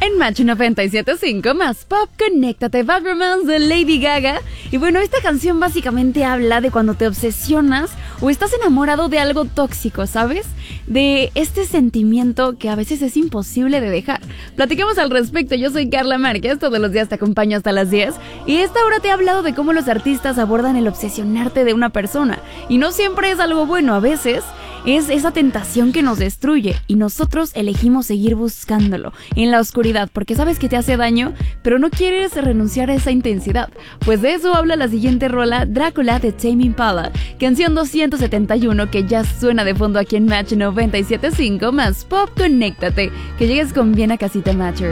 En Match 97.5 más pop, conéctate, Bad Romance de Lady Gaga. Y bueno, esta canción básicamente habla de cuando te obsesionas o estás enamorado de algo tóxico, ¿sabes? De este sentimiento que a veces es imposible de dejar. Platiquemos al respecto. Yo soy Carla Márquez, todos los días te acompaño hasta las 10. Y esta hora te he hablado de cómo los artistas abordan el obsesionarte de una persona. Y no siempre es algo bueno, a veces es esa tentación que nos destruye y nosotros elegimos seguir buscándolo en la oscuridad porque sabes que te hace daño, pero no quieres renunciar a esa intensidad. Pues de eso habla la siguiente rola, Drácula de Tame Impala, canción 271 que ya suena de fondo aquí en Match 97.5 más pop, conéctate, que llegues con bien a casita, Matcher.